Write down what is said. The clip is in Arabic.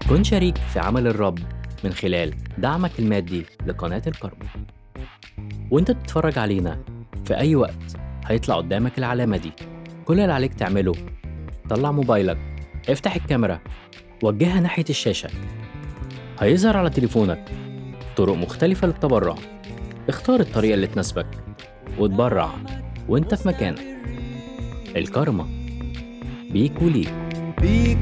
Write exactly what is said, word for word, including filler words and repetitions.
كن شريك في عمل الرب من خلال دعمك المادي لقناة الكرمة. وانت بتتفرج علينا في أي وقت هيطلع قدامك العلامة دي. كل اللي عليك تعمله طلع موبايلك، افتح الكاميرا، وجهها ناحية الشاشة. هيظهر على تليفونك طرق مختلفة للتبرع. اختار الطريقة اللي تناسبك وتبرع وانت في مكانك. الكرمة بيك وليك. بيك